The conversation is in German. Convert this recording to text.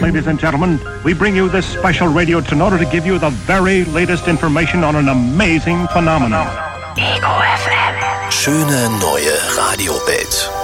ladies and gentlemen, we bring you this special radio in order to give you the very latest information on an amazing phenomenon. Ego FM. Schöne neue Radiowelt.